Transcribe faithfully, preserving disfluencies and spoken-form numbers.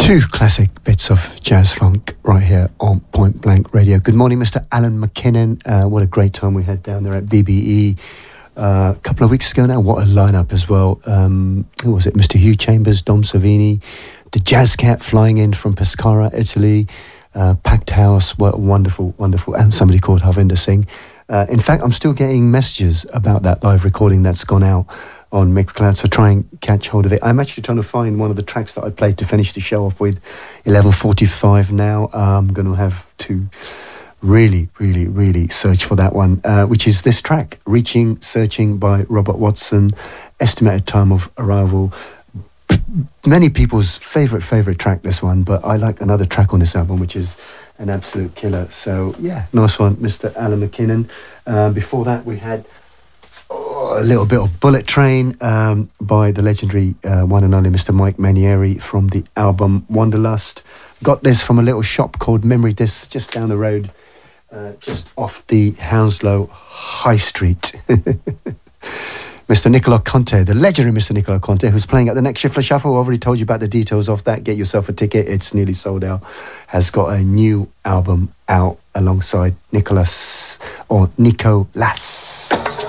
Two classic bits of jazz funk right here on Point Blank Radio. Good morning, Mister Alan McKinnon. Uh, what a great time we had down there at B B E uh, a couple of weeks ago now. What a lineup as well. Um, who was it? Mister Hugh Chambers, Dom Savini, the Jazz Cat flying in from Pescara, Italy. Uh, packed house. What wonderful, wonderful. And somebody called Harvinder Singh. Uh, in fact, I'm still getting messages about that live recording that's gone out on Mixcloud, so try and catch hold of it. I'm actually trying to find one of the tracks that I played to finish the show off with. eleven forty-five now. I'm going to have to really, really, really search for that one, uh, which is this track, Reaching, Searching by Robert Watson. Estimated time of arrival. Many people's favourite, favourite track, this one, but I like another track on this album, which is an absolute killer. So, yeah, nice one, Mister Alan McKinnon. Uh, before that, we had oh, a little bit of Bullet Train um, by the legendary uh, one and only Mister Mike Manieri from the album Wanderlust. Got this from a little shop called Memory Discs just down the road, uh, just off the Hounslow High Street. Mister Nicola Conte, the legendary Mister Nicola Conte, who's playing at the next Shifler Shuffle. I've already told you about the details of that. Get yourself a ticket. It's nearly sold out. Has got a new album out alongside Nicholas, or Nico Lass.